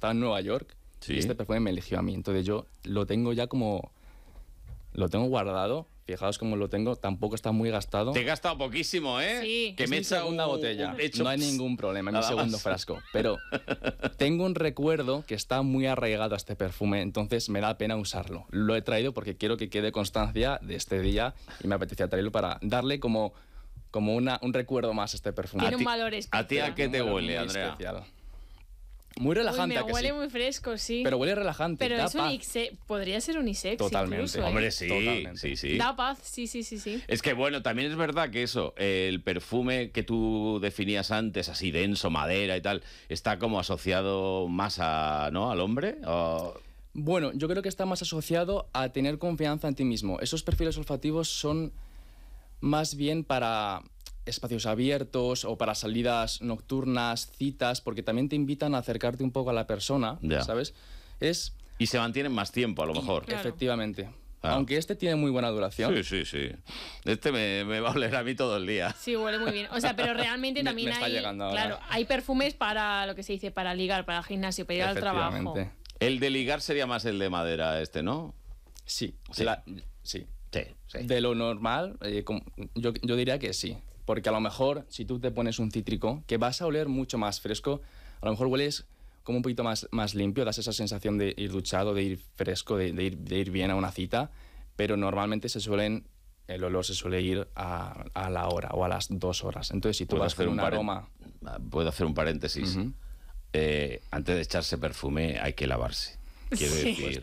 estaba en Nueva York Sí. y este perfume me eligió a mí. Entonces yo lo tengo ya como... Lo tengo guardado. Fijaos cómo lo tengo. Tampoco está muy gastado. Te he gastado poquísimo, ¿eh? Sí. Que Es me mi echa segunda botella. No hay ningún problema, es mi nada segundo más. frasco. Pero tengo un recuerdo que está muy arraigado a este perfume, entonces me da pena usarlo. Lo he traído porque quiero que quede constancia de este día y me apetecía traerlo para darle como un recuerdo más a este perfume. Tiene A un ti- valor ¿A especial. ti a qué te Un valor huele, muy Andrea? especial. Muy relajante, Uy, ¿a que me huele sí? muy fresco, sí. Pero huele relajante. Pero da es paz. podría ser unisex Totalmente. incluso, ¿eh? Hombre, sí, Totalmente. sí, sí. Da paz, sí. Es que bueno, también es verdad que eso, el perfume que tú definías antes, así denso, madera y tal, está como asociado más ¿no? al hombre. Bueno, yo creo que está más asociado a tener confianza en ti mismo. Esos perfiles olfativos son más bien para espacios abiertos o para salidas nocturnas, citas, porque también te invitan a acercarte un poco a la persona, Ya. ¿sabes? Es Y se mantienen más tiempo, a lo mejor. Claro. efectivamente. Ah. Aunque este tiene muy buena duración. Sí. Este me va a oler a mí todo el día. Sí, huele muy bien. O sea, pero realmente Me- también me está hay... llegando ahora. Claro, hay perfumes para lo que se dice, para ligar, para el gimnasio, para ir al trabajo. Efectivamente. El de ligar sería más el de madera este, ¿no? Sí. Sí. Sí. Sí. De lo normal, yo diría que sí. Porque a lo mejor, si tú te pones un cítrico, que vas a oler mucho más fresco, a lo mejor hueles como un poquito más limpio, das esa sensación de ir duchado, de ir fresco, de ir bien a una cita, pero normalmente el olor se suele ir a la hora o a las 2 horas. Entonces, si tú vas con un aroma... Puedo hacer un paréntesis. Ujú. Antes de echarse perfume hay que lavarse. Quiero Sí. decir...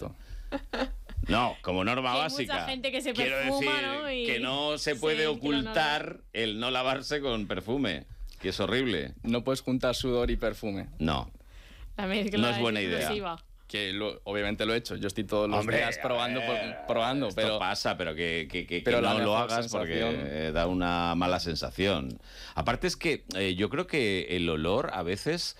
No, como norma Que hay básica. mucha gente que se Quiero perfuma, decir ¿no? Y- que no se Sí, puede que no ocultar el no lavarse con perfume, que es horrible. No puedes juntar sudor y perfume. No. La mezcla No es buena idea. explosiva. Que obviamente lo he hecho. Yo estoy todos los Hombre, días probando, esto pero... pasa, pero que pero la no lo mejor hagas porque sensación- da una mala sensación. Aparte es que yo creo que el olor a veces...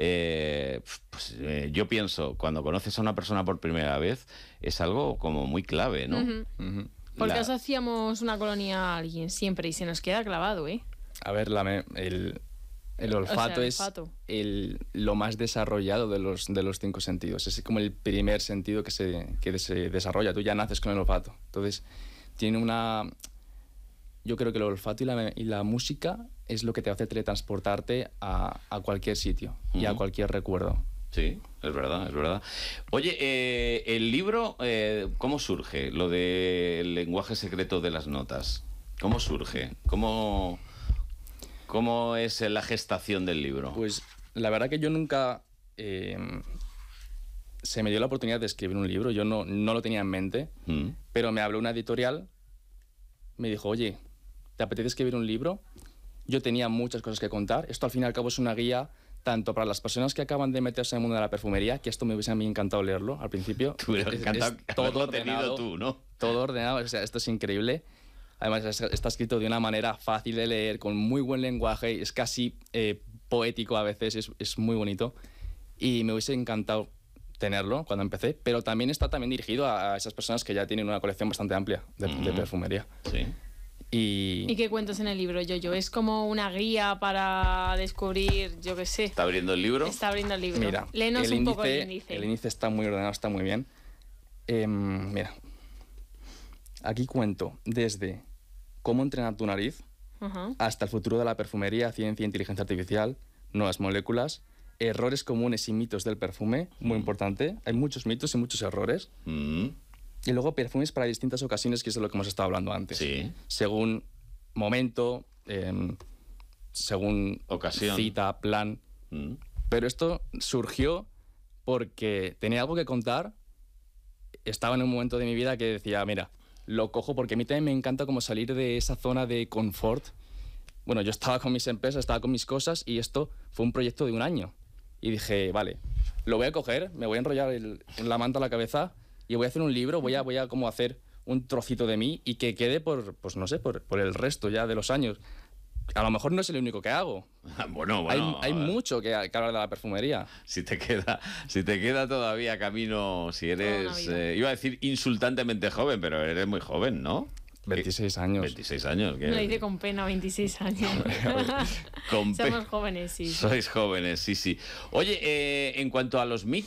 yo pienso, cuando conoces a una persona por primera vez, es algo como muy clave, ¿no? Ujú. Ujú. Porque La- asociamos una colonia a alguien siempre y se nos queda clavado, ¿eh? A ver, el olfato el es olfato. lo más desarrollado de los 5 sentidos. Es como el primer sentido que se desarrolla. Tú ya naces con el olfato. Entonces, tiene una... Yo creo que el olfato y la música es lo que te hace teletransportarte a cualquier sitio y a Ujú. cualquier recuerdo. Sí, es verdad, es verdad. Oye, el libro, ¿cómo surge? Lo del lenguaje secreto de las notas. ¿Cómo surge? ¿Cómo es la gestación del libro? Pues la verdad que yo nunca... se me dio la oportunidad de escribir un libro. Yo no lo tenía en mente, ¿Mm? pero me habló una editorial, me dijo, oye, ¿te apetece escribir un libro? Yo tenía muchas cosas que contar. Esto al fin y al cabo es una guía tanto para las personas que acaban de meterse en el mundo de la perfumería, que esto me hubiese a mí encantado leerlo al principio. Te hubiera encantado haberlo tenido ordenado, tú, ¿no? Todo ordenado, o sea, esto es increíble. Además está escrito de una manera fácil de leer, con muy buen lenguaje, es casi poético a veces, es muy bonito. Y me hubiese encantado tenerlo cuando empecé, pero también está dirigido a esas personas que ya tienen una colección bastante amplia de perfumería. Sí. ¿Y qué cuentas en el libro, Yoyo? ¿Es como una guía para descubrir, yo qué sé? ¿Está abriendo el libro? Está abriendo el libro. Mira, Léenos un poco el índice. El índice está muy ordenado, está muy bien. Mira, aquí cuento desde cómo entrenar tu nariz Ajá. hasta el futuro de la perfumería, ciencia, inteligencia artificial, nuevas moléculas, errores comunes y mitos del perfume, muy importante. Hay muchos mitos y muchos errores. Mm. Y luego perfumes para distintas ocasiones, que es de lo que hemos estado hablando antes. Sí. Según momento, según Ocasión. cita, plan. Mm. Pero esto surgió porque tenía algo que contar. Estaba en un momento de mi vida que decía, mira, lo cojo porque a mí también me encanta como salir de esa zona de confort. Bueno, yo estaba con mis empresas, estaba con mis cosas y esto fue un proyecto de 1 año. Y dije, vale, lo voy a coger, me voy a enrollar la manta a la cabeza y voy a hacer un libro, voy a como hacer un trocito de mí y que quede pues no sé, por el resto ya de los años. A lo mejor no es el único que hago. Bueno. Hay mucho que hablar de la perfumería. Si te queda todavía camino, si eres, Toda una vida. iba a decir insultantemente joven, pero eres muy joven, ¿no? 26 años. 26 años. Me lo dice con pena, 26 años. Con Somos jóvenes, sí. Sois jóvenes, sí. Oye, en cuanto a los mitos,